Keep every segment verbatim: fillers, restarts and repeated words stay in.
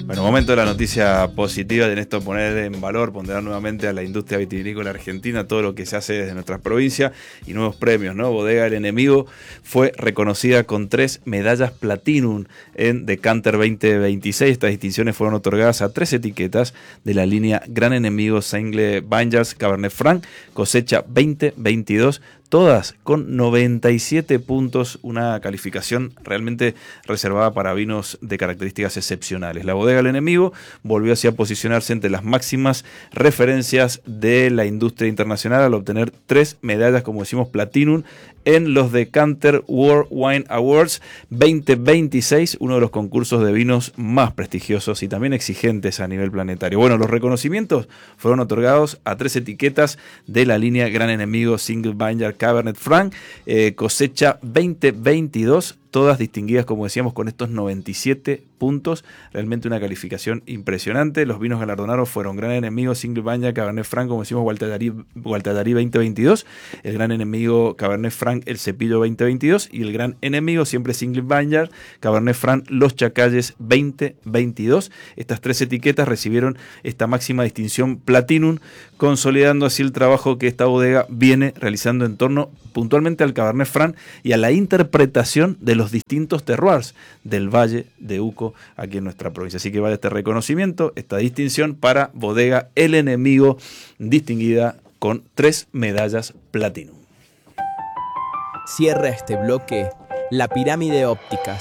Bueno, momento de la noticia positiva, de esto poner en valor, ponderar nuevamente a la industria vitivinícola argentina, todo lo que se hace desde nuestra provincia y nuevos premios, ¿no? Bodega El Enemigo fue reconocida con tres medallas Platinum en Decanter veinte veintiséis. Estas distinciones fueron otorgadas a tres etiquetas de la línea Gran Enemigo Single Vineyards Cabernet Franc, cosecha veinte veintidós, todas con noventa y siete puntos, una calificación realmente reservada para vinos de características excepcionales. La Bodega El Enemigo volvió así a posicionarse entre las máximas referencias de la industria internacional al obtener tres medallas, como decimos, Platinum en los Decanter World Wine Awards veinte veintiséis, uno de los concursos de vinos más prestigiosos y también exigentes a nivel planetario. Bueno, los reconocimientos fueron otorgados a tres etiquetas de la línea Gran Enemigo Single Vineyard Cabernet Franc, eh, cosecha veinte veintidós, todas distinguidas, como decíamos, con estos noventa y siete puntos, realmente una calificación impresionante. Los vinos galardonados fueron Gran Enemigo Single Vineyard Cabernet Franc, como decimos, Gualtallarí, Gualtallarí veinte veintidós, el Gran Enemigo Cabernet Franc El Cepillo veinte veintidós y el Gran Enemigo siempre Single Vineyard Cabernet Franc Los Chacalles veinte veintidós. Estas tres etiquetas recibieron esta máxima distinción Platinum, consolidando así el trabajo que esta bodega viene realizando en torno puntualmente al Cabernet Franc y a la interpretación de los distintos terroirs del Valle de Uco aquí en nuestra provincia. Así que vale este reconocimiento, esta distinción para Bodega El Enemigo, distinguida con tres medallas Platinum. Cierra este bloque la pirámide ópticas.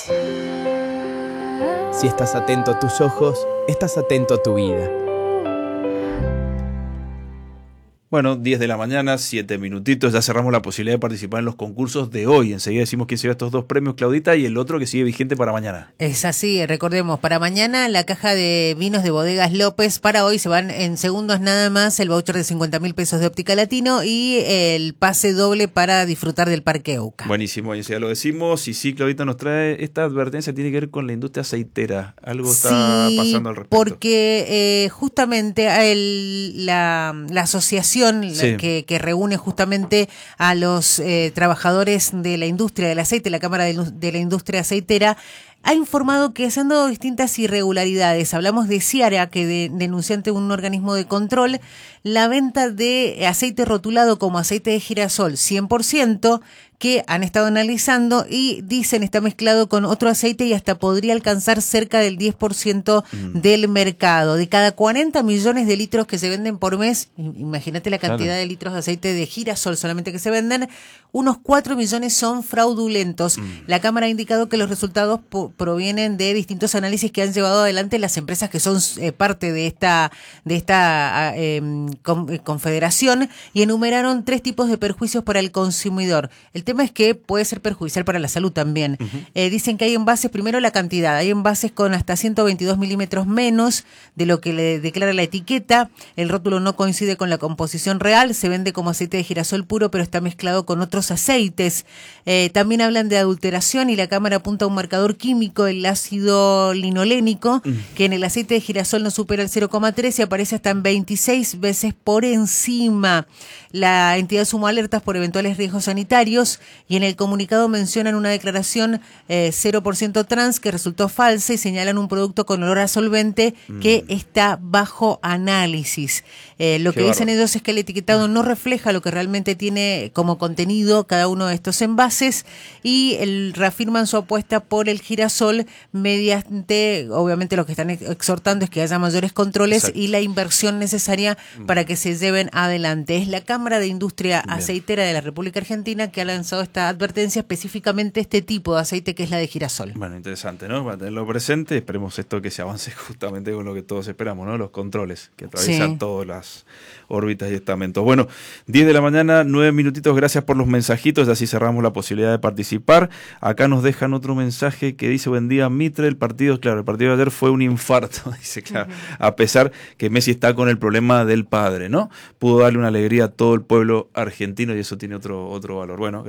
Si estás atento a tus ojos, estás atento a tu vida. Bueno, diez de la mañana, siete minutitos, ya cerramos la posibilidad de participar en los concursos de hoy. Enseguida decimos quién se lleva estos dos premios, Claudita, y el otro que sigue vigente para mañana. Es así, recordemos, para mañana la caja de vinos de Bodegas López, para hoy se van en segundos nada más el voucher de cincuenta mil pesos de Óptica Latino y el pase doble para disfrutar del Parque Euca. Buenísimo, y enseguida lo decimos. Y sí, Claudita nos trae esta advertencia, tiene que ver con la industria aceitera. Algo está sí, pasando al respecto. Porque eh, justamente el, la, la asociación Sí. Que, que reúne justamente a los eh, trabajadores de la industria del aceite, la Cámara de, de la Industria Aceitera, ha informado que se han dado distintas irregularidades. Hablamos de Ciara, que de, denunció ante un organismo de control la venta de aceite rotulado como aceite de girasol cien por ciento, que han estado analizando y dicen está mezclado con otro aceite y hasta podría alcanzar cerca del diez por ciento mm. del mercado. De cada cuarenta millones de litros que se venden por mes, imagínate la cantidad claro. de litros de aceite de girasol solamente que se venden, unos cuatro millones son fraudulentos. Mm. La Cámara ha indicado que los resultados po- provienen de distintos análisis que han llevado adelante las empresas que son eh, parte de esta, de esta eh, con, eh, confederación y enumeraron tres tipos de perjuicios para el consumidor. El tema es que puede ser perjudicial para la salud también. Uh-huh. Eh, dicen que hay envases, primero la cantidad, hay envases con hasta ciento veintidós milímetros menos de lo que le declara la etiqueta, el rótulo no coincide con la composición real, se vende como aceite de girasol puro pero está mezclado con otros aceites. Eh, también hablan de adulteración y la Cámara apunta a un marcador químico, el ácido linolénico, uh-huh. que en el aceite de girasol no supera el cero coma tres y aparece hasta en veintiséis veces por encima. La entidad sumó alertas por eventuales riesgos sanitarios y en el comunicado mencionan una declaración eh, cero por ciento trans que resultó falsa y señalan un producto con olor a solvente mm. que está bajo análisis. Eh, lo Qué que bárbaro. Dicen ellos es que el etiquetado no refleja lo que realmente tiene como contenido cada uno de estos envases y el, reafirman su apuesta por el girasol mediante, obviamente lo que están exhortando es que haya mayores controles Exacto. y la inversión necesaria mm. para que se lleven adelante. Es la Cámara de Industria Bien. Aceitera de la República Argentina que ha lanzado esta advertencia, específicamente este tipo de aceite que es la de girasol. Bueno, interesante, ¿no? Para tenerlo presente, esperemos esto que se avance justamente con lo que todos esperamos, ¿no? Los controles que atraviesan sí. todas las órbitas y estamentos. Bueno, diez de la mañana, nueve minutitos, gracias por los mensajitos, así cerramos la posibilidad de participar. Acá nos dejan otro mensaje que dice, buen día Mitre, el partido, claro, el partido de ayer fue un infarto, dice, claro, uh-huh. a pesar que Messi está con el problema del padre, ¿no? Pudo darle una alegría a todo el pueblo argentino y eso tiene otro, otro valor. Bueno, gracias.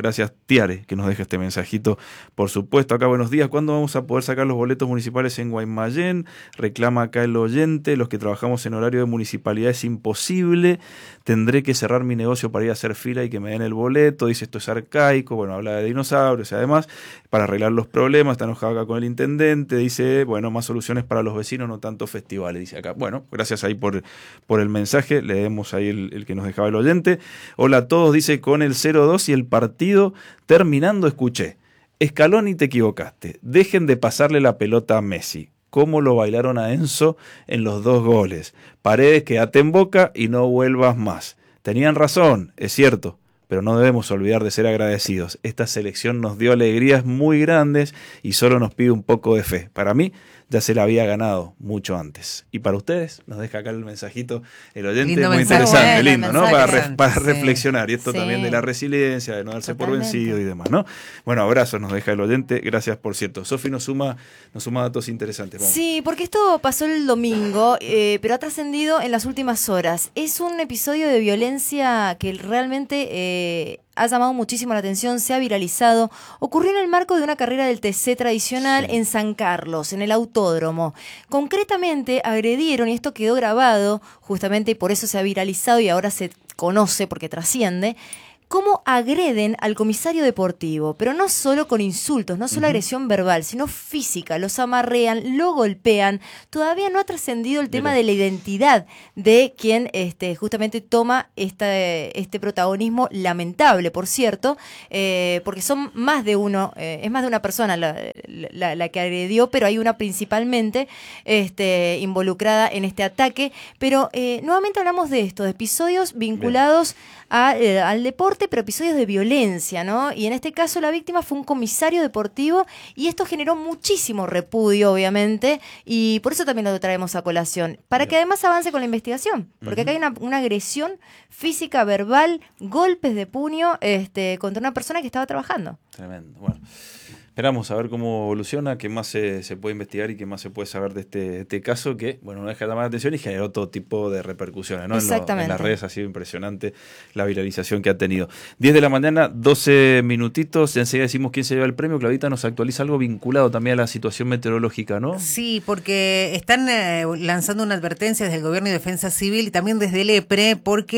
Gracias, Tiare, que nos deja este mensajito. Por supuesto, acá buenos días. ¿Cuándo vamos a poder sacar los boletos municipales en Guaymallén? Reclama acá el oyente. Los que trabajamos en horario de municipalidad es imposible. Tendré que cerrar mi negocio para ir a hacer fila y que me den el boleto. Dice, esto es arcaico. Bueno, habla de dinosaurios y además, para arreglar los problemas, está enojado acá con el intendente. Dice, bueno, más soluciones para los vecinos, no tanto festivales, dice acá. Bueno, gracias ahí por, por el mensaje. Leemos ahí el, el que nos dejaba el oyente. Hola a todos, dice, con el cero dos y el partido terminando escuché. Scaloni, te equivocaste. Dejen de pasarle la pelota a Messi. ¿Cómo lo bailaron a Enzo en los dos goles? Paredes, quédate en Boca y no vuelvas más. Tenían razón, es cierto, pero no debemos olvidar de ser agradecidos. Esta selección nos dio alegrías muy grandes y solo nos pide un poco de fe. Para mí, ya se la había ganado mucho antes. Y para ustedes, nos deja acá el mensajito el oyente, lindo muy mensaje, interesante, bueno, lindo, ¿no? Para, re, para sí. reflexionar. Y esto sí. también de la resiliencia, de no darse Totalmente. por vencido y demás, ¿no? Bueno, abrazos nos deja el oyente. Gracias, por cierto. Sofi nos suma, nos suma datos interesantes. Vamos. Sí, porque esto pasó el domingo, eh, pero ha trascendido en las últimas horas. Es un episodio de violencia que realmente... Eh, ha llamado muchísimo la atención, se ha viralizado. Ocurrió en el marco de una carrera del T C tradicional sí. en San Carlos, en el autódromo. Concretamente agredieron, y esto quedó grabado justamente y por eso se ha viralizado y ahora se conoce porque trasciende, cómo agreden al comisario deportivo, pero no solo con insultos, no solo uh-huh. agresión verbal, sino física, los amarrean, lo golpean. Todavía no ha trascendido el tema Mira. de la identidad de quien este, justamente toma esta, este protagonismo lamentable, por cierto, eh, porque son más de uno, eh, es más de una persona la, la, la que agredió, pero hay una principalmente este, involucrada en este ataque. Pero eh, nuevamente hablamos de esto, de episodios vinculados a, eh, al deporte, pero episodios de violencia, ¿no? Y en este caso la víctima fue un comisario deportivo y esto generó muchísimo repudio, obviamente, y por eso también lo traemos a colación, para Bien. que además avance con la investigación, porque uh-huh. acá hay una, una agresión física, verbal, golpes de puño este, contra una persona que estaba trabajando. Tremendo, bueno. Esperamos a ver cómo evoluciona, qué más se, se puede investigar y qué más se puede saber de este, este caso que, bueno, no deja de llamar la atención y generó todo tipo de repercusiones, ¿no? Exactamente. En, lo, en las redes ha sido impresionante la viralización que ha tenido. diez de la mañana, doce minutitos, enseguida decimos quién se lleva el premio. Clavita nos actualiza algo vinculado también a la situación meteorológica, ¿no? Sí, porque están eh, lanzando una advertencia desde el Gobierno y Defensa Civil y también desde el EPRE,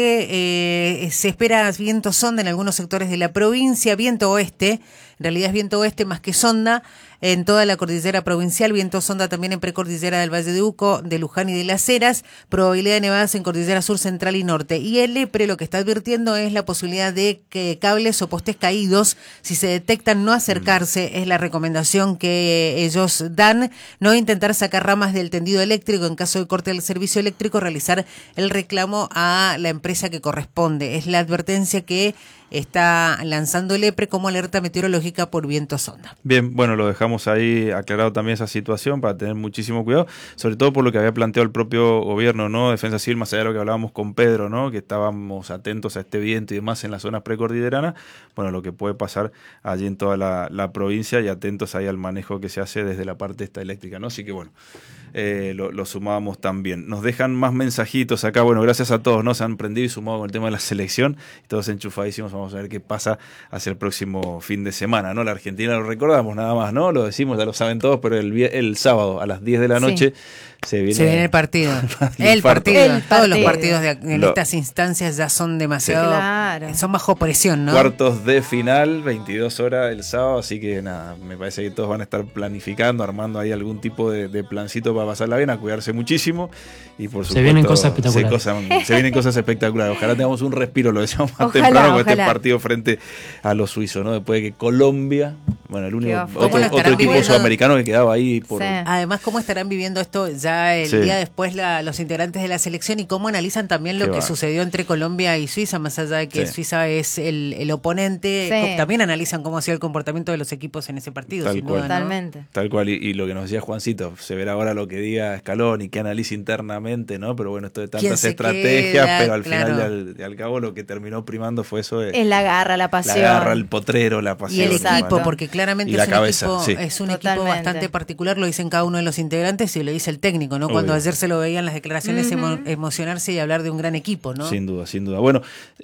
porque eh, se espera viento sonda en algunos sectores de la provincia, viento oeste. En realidad es viento oeste más que sonda en toda la cordillera provincial, viento sonda también en precordillera del Valle de Uco, de Luján y de Las Heras, probabilidad de nevadas en cordillera sur, central y norte. Y el EPRE lo que está advirtiendo es la posibilidad de que cables o postes caídos, si se detectan, no acercarse, es la recomendación que ellos dan, no intentar sacar ramas del tendido eléctrico, en caso de corte del servicio eléctrico, realizar el reclamo a la empresa que corresponde. Es la advertencia que está lanzando el EPRE como alerta meteorológica por viento sonda. Bien, bueno, lo dejamos ahí aclarado también esa situación para tener muchísimo cuidado, sobre todo por lo que había planteado el propio gobierno, ¿no? Defensa Civil, más allá de lo que hablábamos con Pedro, ¿no? Que estábamos atentos a este viento y demás en las zonas precordilleranas, bueno, lo que puede pasar allí en toda la, la provincia y atentos ahí al manejo que se hace desde la parte esta eléctrica, ¿no? Así que bueno, eh, lo, lo sumábamos también. Nos dejan más mensajitos acá, bueno, gracias a todos, ¿no? Se han prendido y sumado con el tema de la selección, todos enchufadísimos. Vamos a ver qué pasa hacia el próximo fin de semana, ¿no? La Argentina lo recordamos nada más, ¿no? Lo decimos, ya lo saben todos, pero el, el sábado a las diez de la noche sí. se, viene, se viene el partido. el, partido. el partido. Todos los partidos de, en lo, estas instancias ya son demasiado... Sí. Claro. Son bajo presión, ¿no? Cuartos de final, veintidós horas el sábado, así que nada, me parece que todos van a estar planificando, armando ahí algún tipo de, de plancito para pasarla bien, a cuidarse muchísimo y por supuesto... Se vienen cosas espectaculares. Se, cosa, se vienen cosas espectaculares. Ojalá tengamos un respiro, lo decíamos más ojalá, temprano con este partido frente a los suizos, ¿no? Después de que Colombia, bueno, el único otro, otro equipo viviendo? sudamericano que quedaba ahí por... Sí. Además, ¿cómo estarán viviendo esto ya el sí. día después la, los integrantes de la selección y cómo analizan también lo Qué que va. sucedió entre Colombia y Suiza, más allá de que sí. Suiza es el, el oponente, sí. también analizan cómo ha sido el comportamiento de los equipos en ese partido, Tal sin cual. duda, Totalmente. ¿no? Tal cual, y, y lo que nos decía Juancito, se verá ahora lo que diga Scaloni, que analiza internamente, ¿no? Pero bueno, esto de tantas estrategias, queda? pero al claro. final y al, y al cabo lo que terminó primando fue eso de... Es la garra, la pasión. La garra, el potrero, la pasión. Y el equipo, ¿no? Porque claramente es un, cabeza, equipo, sí. es un equipo bastante particular, lo dicen cada uno de los integrantes y lo dice el técnico, ¿no? Obvio. Cuando ayer se lo veían las declaraciones uh-huh. emo- emocionarse y hablar de un gran equipo, ¿no? Sin duda, sin duda. Bueno, eh, vamos a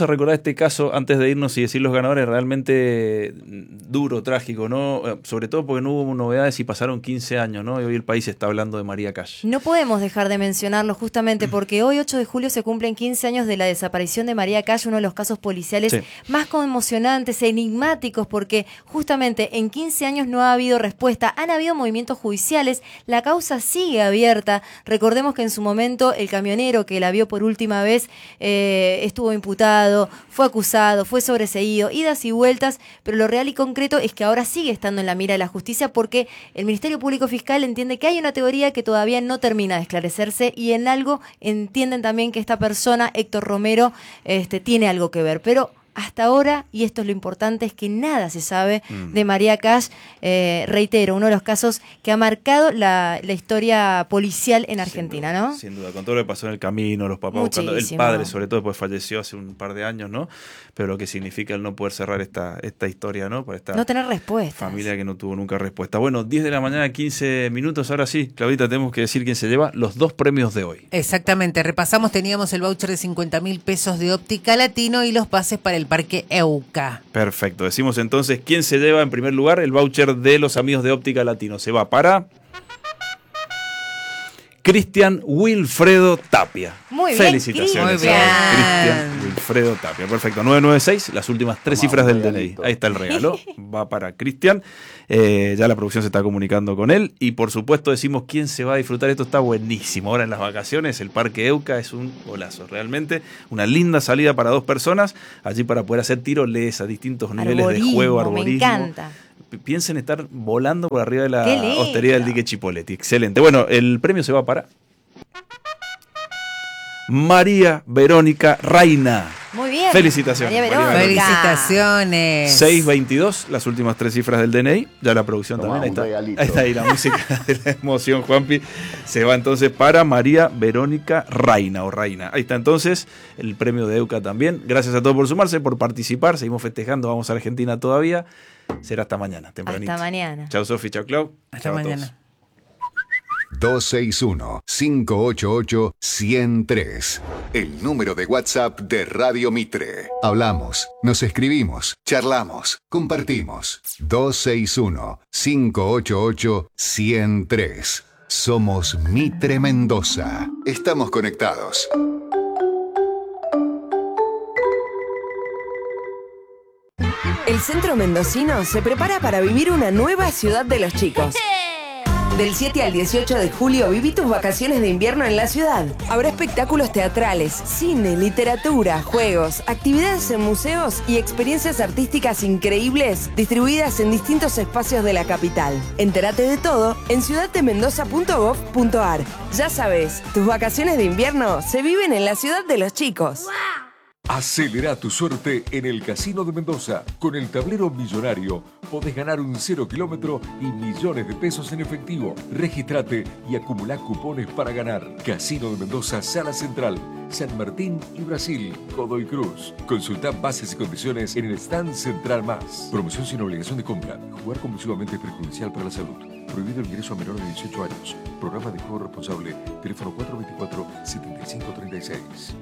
a recordar este caso antes de irnos y decir los ganadores, realmente duro, trágico, ¿no? Sobre todo porque no hubo novedades y pasaron quince años, ¿no? Y hoy el país está hablando de María Cash. No podemos dejar de mencionarlo justamente porque hoy, ocho de julio, se cumplen quince años de la desaparición de María Cash, uno de los casos policiales sí. más conmocionantes, enigmáticos, porque justamente en quince años no ha habido respuesta. Han habido movimientos judiciales, la causa sigue abierta. Recordemos que en su momento el camionero que la vio por última vez eh, estuvo imputado, fue acusado, fue sobreseído, idas y vueltas, pero lo real y concreto es que ahora sigue estando en la mira de la justicia porque el Ministerio Público Fiscal entiende que hay una teoría que todavía no termina de esclarecerse y en algo entienden también que esta persona, Héctor Romero, este, tiene algo que ver, pero hasta ahora, y esto es lo importante, es que nada se sabe mm. de María Cash, eh, reitero, uno de los casos que ha marcado la, la historia policial en Argentina, sin duda, ¿no? Sin duda, con todo lo que pasó en el camino, los papás buscando, el padre sobre todo, pues falleció hace un par de años, ¿no? Pero lo que significa el no poder cerrar esta, esta historia, ¿no? Para esta no tener respuesta. Familia que no tuvo nunca respuesta. Bueno, diez de la mañana, quince minutos, ahora sí, Claudita, tenemos que decir quién se lleva los dos premios de hoy. Exactamente, repasamos, teníamos el voucher de cincuenta mil pesos de Óptica Latino y los pases para el Parque Euca. Perfecto. Decimos entonces quién se lleva en primer lugar el voucher de los amigos de Óptica Latino. Se va para Cristian Wilfredo Tapia. Muy bien. Felicitaciones. Muy bien. Cristian Wilfredo Tapia. Perfecto. nueve nueve seis, las últimas tres Tomamos cifras del D N I. Ahí está el regalo. Va para Cristian. Eh, ya la producción se está comunicando con él. Y por supuesto decimos quién se va a disfrutar. Esto está buenísimo. Ahora en las vacaciones, el Parque Euca es un golazo. Realmente una linda salida para dos personas. Allí para poder hacer tiroles a distintos niveles arborismo, de juego, arborismo. Me encanta. Piensen estar volando por arriba de la hostería del dique Chipoleti. Excelente. Bueno, el premio se va para María Verónica Reina. Muy bien. Felicitaciones. María Verónica. Felicitaciones. seis veintidós, las últimas tres cifras del D N I. Ya la producción Tomá, también. Ahí está, ahí está ahí la música de la emoción, Juanpi. Se va entonces para María Verónica Reina o Reina. Ahí está entonces el premio de Euca también. Gracias a todos por sumarse, por participar. Seguimos festejando. Vamos a Argentina todavía. Será hasta mañana, tempranito. Hasta mañana. Chao, Sofi. Chao, Clau. Hasta chau mañana. dos seis uno, cinco ocho ocho, uno cero tres. El número de WhatsApp de Radio Mitre. Hablamos, nos escribimos, charlamos, compartimos. dos seis uno, cinco ocho ocho, uno cero tres. Somos Mitre Mendoza. Estamos conectados. El centro mendocino se prepara para vivir una nueva ciudad de los chicos. Del siete al dieciocho de julio viví tus vacaciones de invierno en la ciudad. Habrá espectáculos teatrales, cine, literatura, juegos, actividades en museos y experiencias artísticas increíbles distribuidas en distintos espacios de la capital. Entérate de todo en ciudad de mendoza punto gov punto ar. Ya sabes, tus vacaciones de invierno se viven en la ciudad de los chicos. Acelera tu suerte en el Casino de Mendoza. Con el tablero millonario podés ganar un cero kilómetro y millones de pesos en efectivo. Regístrate y acumulá cupones para ganar. Casino de Mendoza, Sala Central, San Martín y Brasil, Godoy Cruz. Consulta bases y condiciones en el stand Central Más. Promoción sin obligación de compra. Jugar compulsivamente es perjudicial para la salud. Prohibido el ingreso a menores de dieciocho años. Programa de juego responsable. Teléfono cuatro dos cuatro, siete cinco tres seis.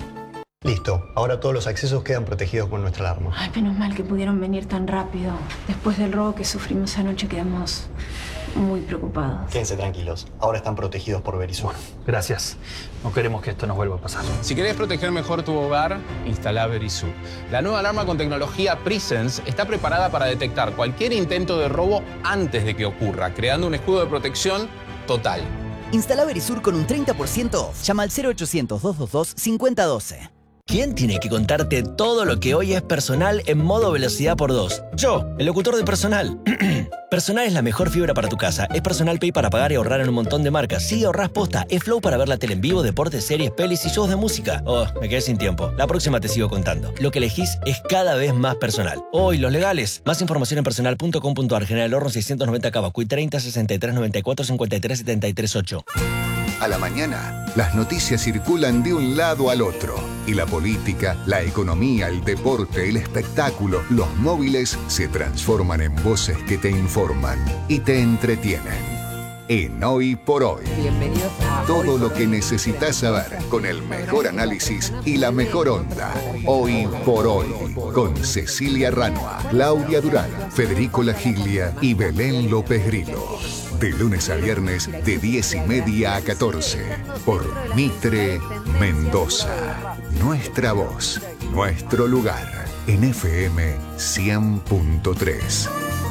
Listo, ahora todos los accesos quedan protegidos con nuestra alarma. Ay, menos mal que pudieron venir tan rápido. Después del robo que sufrimos anoche quedamos muy preocupados. Quédense tranquilos, ahora están protegidos por Verisur. Gracias, no queremos que esto nos vuelva a pasar. Si querés proteger mejor tu hogar, instala Verisur. La nueva alarma con tecnología Presence está preparada para detectar cualquier intento de robo antes de que ocurra, creando un escudo de protección total. Instala Verisur con un treinta por ciento off. Llama al cero ochocientos, doscientos veintidós, cincuenta doce. ¿Quién tiene que contarte todo lo que hoy es Personal en modo velocidad por dos? Yo, el locutor de Personal. Personal es la mejor fibra para tu casa. Es Personal Pay para pagar y ahorrar en un montón de marcas. Sí, ahorrás posta. Es Flow para ver la tele en vivo, deportes, series, pelis y shows de música. Oh, me quedé sin tiempo. La próxima te sigo contando. Lo que elegís es cada vez más personal. Hoy, oh, los legales. Más información en personal punto com punto ar. General Horno seiscientos noventa Cavacuy treinta, sesenta y tres, noventa y cuatro, cincuenta y tres, setenta y tres, ocho. A la mañana, las noticias circulan de un lado al otro. Y la política, la economía, el deporte, el espectáculo, los móviles se transforman en voces que te informan y te entretienen. en Hoy por Hoy. Bienvenidos a Todo lo que necesitas saber con el mejor análisis y la mejor onda. Hoy por Hoy. Con Cecilia Ranua, Claudia Durán, Federico Lagiglia y Belén López Grillo. De lunes a viernes de diez y media a catorce. Por Mitre Mendoza. Nuestra voz, nuestro lugar. En F M cien punto tres.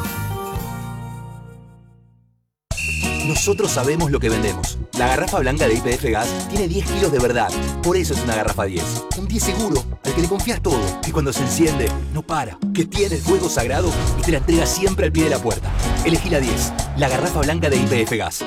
Nosotros sabemos lo que vendemos. La garrafa blanca de Y P F Gas tiene diez kilos de verdad. Por eso es una garrafa diez. Un diez seguro, al que le confías todo. Que cuando se enciende, no para. Que tiene el fuego sagrado y te la entrega siempre al pie de la puerta. Elegí la diez. La garrafa blanca de Y P F Gas.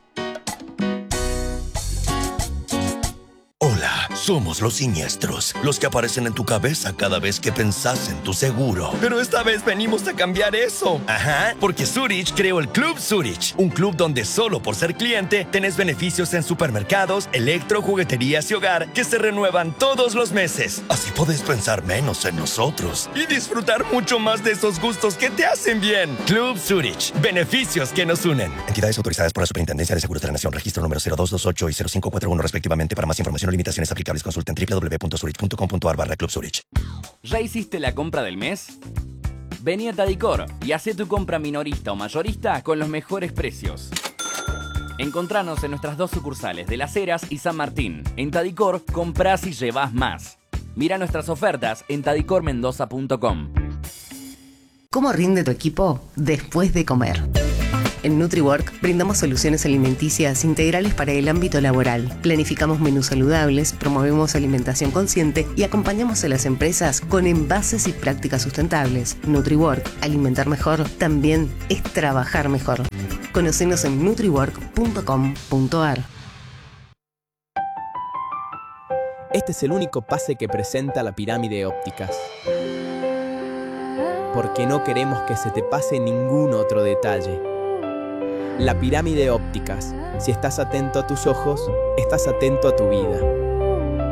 Hola, somos los siniestros, los que aparecen en tu cabeza cada vez que pensás en tu seguro. Pero esta vez venimos a cambiar eso. Ajá, porque Zurich creó el Club Zurich, un club donde solo por ser cliente tenés beneficios en supermercados, electro, jugueterías y hogar que se renuevan todos los meses. Así podés pensar menos en nosotros y disfrutar mucho más de esos gustos que te hacen bien. Club Zurich, beneficios que nos unen. Entidades autorizadas por la Superintendencia de Seguros de la Nación, registro número cero dos dos ocho y cero cinco cuatro uno respectivamente. Para más información o limitaciones aplicables, consulta en doble u doble u doble u punto zurich punto com punto a r barra Club Zurich. ¿Ya hiciste la compra del mes? Vení a Tadicor y hacé tu compra minorista o mayorista con los mejores precios. Encontranos en nuestras dos sucursales de Las Heras y San Martín. En Tadicor, comprás y llevás más. Mira nuestras ofertas en tadicor mendoza punto com. ¿Cómo rinde tu equipo después de comer? En NutriWork brindamos soluciones alimenticias integrales para el ámbito laboral. Planificamos menús saludables, promovemos alimentación consciente y acompañamos a las empresas con envases y prácticas sustentables. NutriWork, alimentar mejor, también es trabajar mejor. Conocenos en nutriwork punto com punto a r. Este es el único pase que presenta la pirámide ópticas. Porque no queremos que se te pase ningún otro detalle. La pirámide ópticas. Si estás atento a tus ojos, estás atento a tu vida.